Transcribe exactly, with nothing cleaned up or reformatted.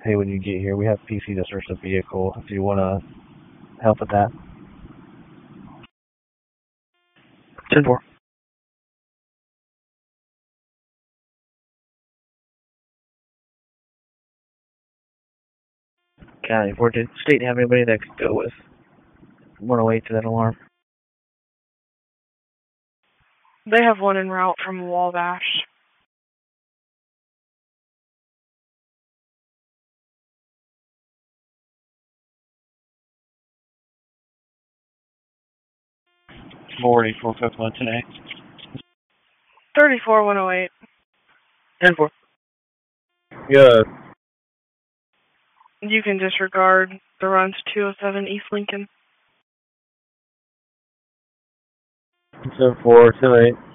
hey, when you get here, we have P C to search the vehicle if you want to help with that. ten four. County four, did state have anybody that could go with one oh eight to that alarm? They have one en route from Wabash. forty-four fifth one today. thirty-four one oh eight. ten four. Yeah. You can disregard the runs two oh seven East Lincoln. ten four, ten eight.